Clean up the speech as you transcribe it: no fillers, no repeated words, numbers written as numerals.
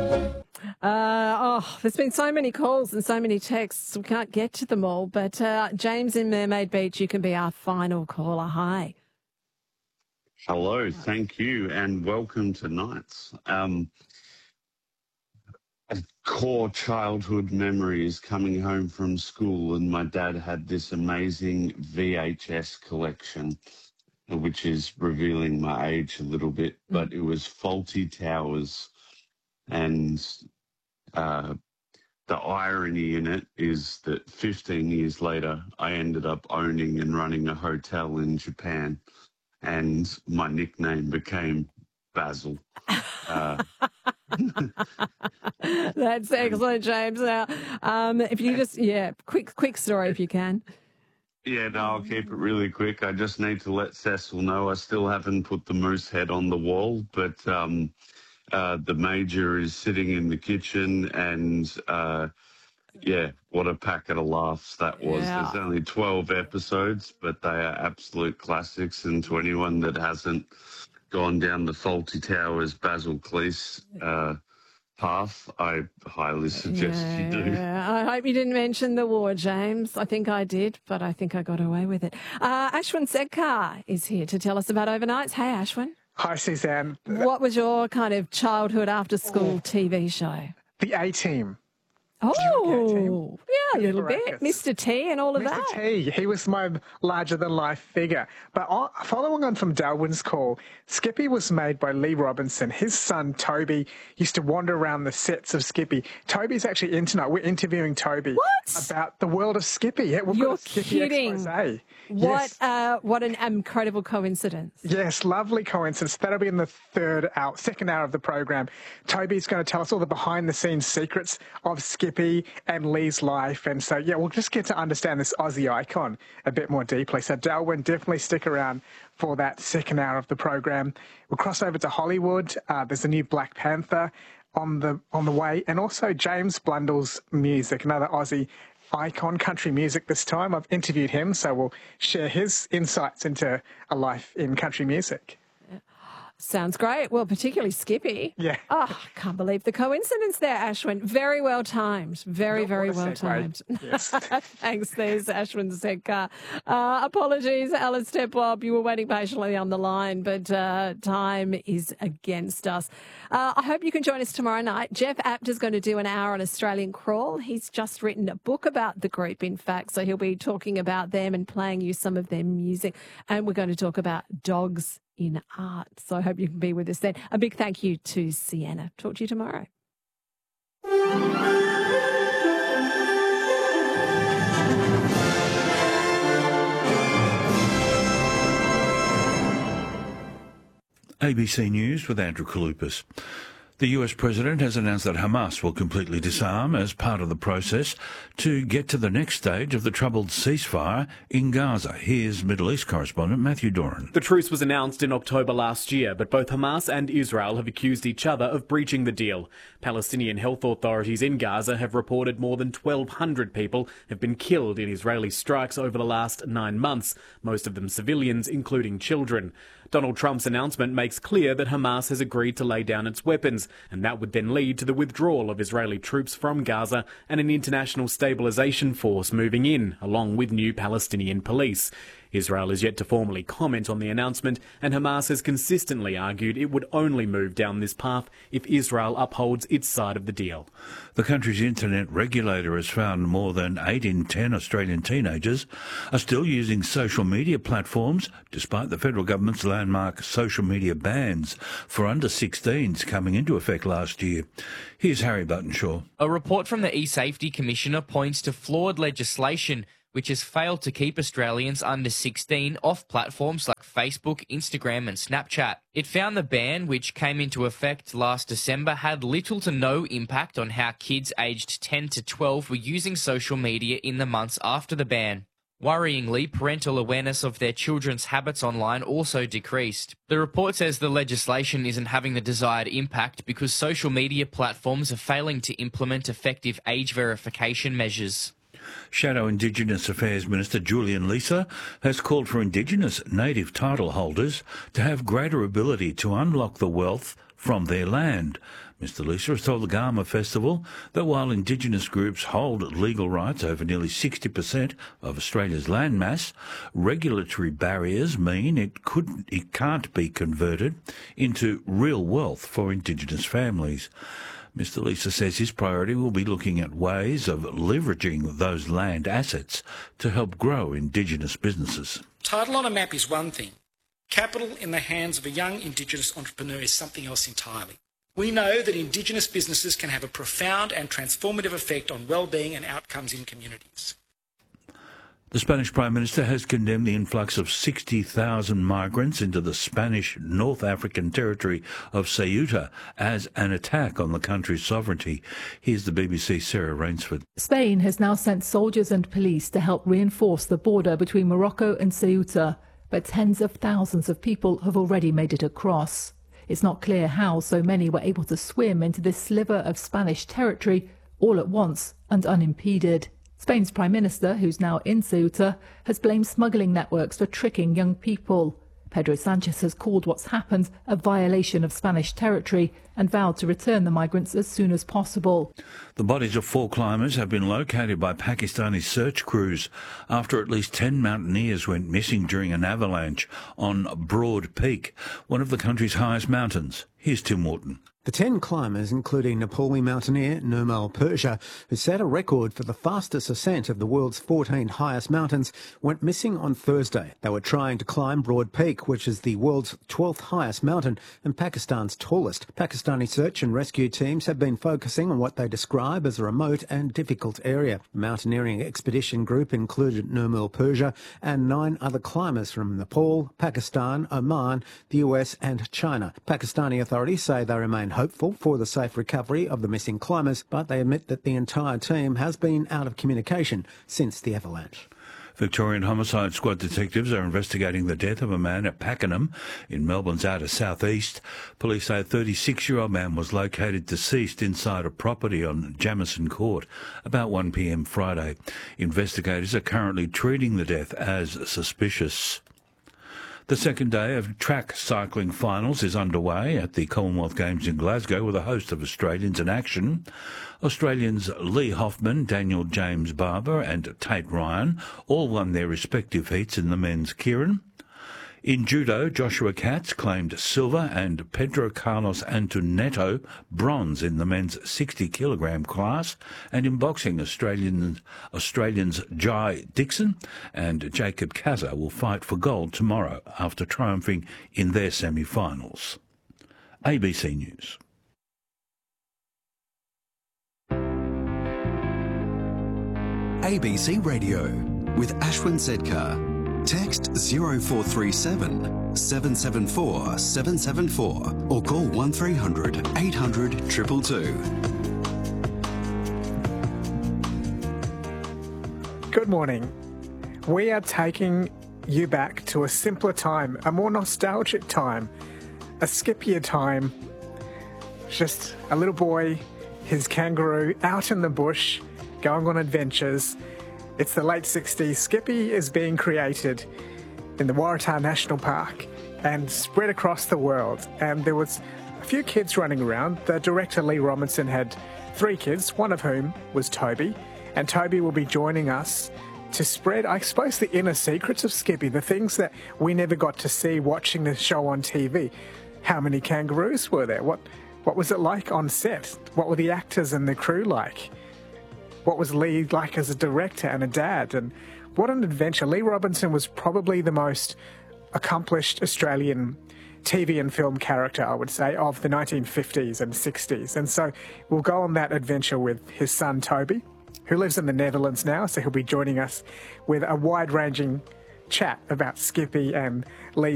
There's been so many calls and so many texts, we can't get to them all. But James in Mermaid Beach, you can be our final caller. Hi. Hello, thank you, and welcome to Nights. A core childhood memory is coming home from school, and my dad had this amazing VHS collection, which is revealing my age a little bit, but it was Fawlty Towers. And the irony in it is that 15 years later, I ended up owning and running a hotel in Japan, and my nickname became Basil. That's excellent, James. Now, if you just, quick story if you can. Yeah, no, I'll keep it really quick. I just need to let Cecil know I still haven't put the moose head on the wall, but the Major is sitting in the kitchen, and what a packet of laughs that was. Yeah. There's only 12 episodes, but they are absolute classics, and to anyone that hasn't gone down the Fawlty Towers Basil Cleese path, I highly suggest you do. I hope you didn't mention the war, James. I think I did, but I think I got away with it. Ashwin Sedkar is here to tell us about overnights. Hey, Ashwin. Hi, Suzanne. What was your kind of childhood after-school TV show? The A-Team. Oh, yeah, a little bit. Brackets. Mr. T and all of that. Mr. T, he was my larger-than-life figure. But following on from Darwin's call, Skippy was made by Lee Robinson. His son, Toby, used to wander around the sets of Skippy. Toby's actually in tonight. We're interviewing Toby about the world of Skippy. Yeah, we've got a Skippy kidding. expose. What, Yes. what an incredible coincidence. Yes, lovely coincidence. That'll be in the second hour of the program. Toby's going to tell us all the behind-the-scenes secrets of Skippy and Lee's life. And so, we'll just get to understand this Aussie icon a bit more deeply. So, Darwin, definitely stick around for that second hour of the program. We'll cross over to Hollywood. There's a new Black Panther on the way, and also James Blundell's music, another Aussie icon, country music this time. I've interviewed him, so we'll share his insights into a life in country music. Sounds great. Well, particularly Skippy. Yeah. Oh, I can't believe the coincidence there, Ashwin. Very well timed. Very well timed. Yes. Thanks, there's Ashwin Sedkar. Apologies, Alistair Bob. You were waiting patiently on the line, but time is against us. I hope you can join us tomorrow night. Jeff Apt is going to do an hour on Australian Crawl. He's just written a book about the group, in fact, so he'll be talking about them and playing you some of their music. And we're going to talk about dogs in art. So I hope you can be with us then. A big thank you to Sienna. Talk to you tomorrow. ABC News with Andrew Kalupas. The US President has announced that Hamas will completely disarm as part of the process to get to the next stage of the troubled ceasefire in Gaza. Here's Middle East correspondent Matthew Doran. The truce was announced in October last year, but both Hamas and Israel have accused each other of breaching the deal. Palestinian health authorities in Gaza have reported more than 1,200 people have been killed in Israeli strikes over the last 9 months, most of them civilians, including children. Donald Trump's announcement makes clear that Hamas has agreed to lay down its weapons, and that would then lead to the withdrawal of Israeli troops from Gaza and an international stabilisation force moving in, along with new Palestinian police. Israel is yet to formally comment on the announcement, and Hamas has consistently argued it would only move down this path if Israel upholds its side of the deal. The country's internet regulator has found more than 8 in 10 Australian teenagers are still using social media platforms, despite the federal government's landmark social media bans for under 16s coming into effect last year. Here's Harry Buttonshaw. A report from the eSafety Commissioner points to flawed legislation which has failed to keep Australians under 16 off platforms like Facebook, Instagram and Snapchat. It found the ban, which came into effect last December, had little to no impact on how kids aged 10 to 12 were using social media in the months after the ban. Worryingly, parental awareness of their children's habits online also decreased. The report says the legislation isn't having the desired impact because social media platforms are failing to implement effective age verification measures. Shadow Indigenous Affairs Minister Julian Leeser has called for Indigenous native title holders to have greater ability to unlock the wealth from their land. Mr Lisa has told the Garma Festival that while Indigenous groups hold legal rights over nearly 60% of Australia's landmass, regulatory barriers mean it can't be converted into real wealth for Indigenous families. Mr Lisa says his priority will be looking at ways of leveraging those land assets to help grow Indigenous businesses. Title on a map is one thing. Capital in the hands of a young Indigenous entrepreneur is something else entirely. We know that Indigenous businesses can have a profound and transformative effect on well-being and outcomes in communities. The Spanish Prime Minister has condemned the influx of 60,000 migrants into the Spanish North African territory of Ceuta as an attack on the country's sovereignty. Here's the BBC's Sarah Rainsford. Spain has now sent soldiers and police to help reinforce the border between Morocco and Ceuta, but tens of thousands of people have already made it across. It's not clear how so many were able to swim into this sliver of Spanish territory all at once and unimpeded. Spain's Prime Minister, who's now in Ceuta, has blamed smuggling networks for tricking young people. Pedro Sanchez has called what's happened a violation of Spanish territory and vowed to return the migrants as soon as possible. The bodies of 4 climbers have been located by Pakistani search crews after at least 10 mountaineers went missing during an avalanche on Broad Peak, one of the country's highest mountains. Here's Tim Wharton. The 10 climbers, including Nepali mountaineer Nirmal Persia, who set a record for the fastest ascent of the world's 14 highest mountains, went missing on Thursday. They were trying to climb Broad Peak, which is the world's 12th highest mountain and Pakistan's tallest. Pakistani search and rescue teams have been focusing on what they describe as a remote and difficult area. The mountaineering expedition group included Nirmal Persia and 9 other climbers from Nepal, Pakistan, Oman, the US and China. Pakistani authorities say they remain hopeful for the safe recovery of the missing climbers, but they admit that the entire team has been out of communication since the avalanche. Victorian Homicide Squad detectives are investigating the death of a man at Pakenham in Melbourne's outer southeast. Police say a 36-year-old man was located deceased inside a property on Jamison Court about 1 p.m. Friday. Investigators are currently treating the death as suspicious. The second day of track cycling finals is underway at the Commonwealth Games in Glasgow with a host of Australians in action. Australians Lee Hoffman, Daniel James Barber and Tate Ryan all won their respective heats in the men's keirin. In judo, Joshua Katz claimed silver and Pedro Carlos Antonetto bronze in the men's 60-kilogram class. And in boxing, Australians Jai Dixon and Jacob Kaza will fight for gold tomorrow after triumphing in their semi-finals. ABC News. ABC Radio with Ashwin Sedkar. Text 0437 774 774 or call 1300 800 222. Good morning. We are taking you back to a simpler time, a more nostalgic time, a skippier time. Just a little boy, his kangaroo, out in the bush, going on adventures. It's the late 60s. Skippy is being created in the Waratah National Park and spread across the world. And there was a few kids running around. The director, Lee Robinson, had 3 kids, one of whom was Toby. And Toby will be joining us to spread, I suppose, the inner secrets of Skippy, the things that we never got to see watching the show on TV. How many kangaroos were there? What was it like on set? What were the actors and the crew like? What was Lee like as a director and a dad? And what an adventure. Lee Robinson was probably the most accomplished Australian TV and film character, I would say, of the 1950s and 60s. And so we'll go on that adventure with his son, Toby, who lives in the Netherlands now. So he'll be joining us with a wide-ranging chat about Skippy and Lee.